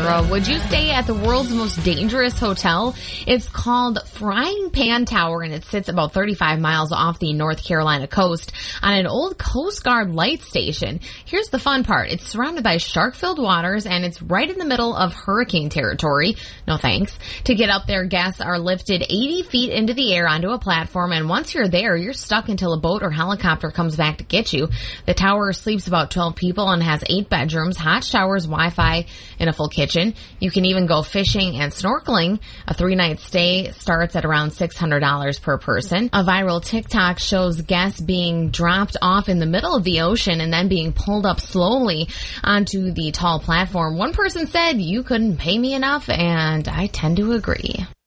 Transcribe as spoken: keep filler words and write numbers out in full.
Sarah, would you stay at the world's most dangerous hotel? It's called Frying Pan Tower, and it sits about thirty-five miles off the North Carolina coast on an old Coast Guard light station. Here's the fun part. It's surrounded by shark-filled waters, and it's right in the middle of hurricane territory. No thanks. To get up there, guests are lifted eighty feet into the air onto a platform, and once you're there, you're stuck until a boat or helicopter comes back to get you. The tower sleeps about twelve people and has eight bedrooms, hot showers, Wi-Fi, and a full kitchen. You can even go fishing and snorkeling. A three-night stay starts at around six hundred dollars per person. A viral TikTok shows guests being dropped off in the middle of the ocean and then being pulled up slowly onto the tall platform. One person said, "You couldn't pay me enough," and I tend to agree.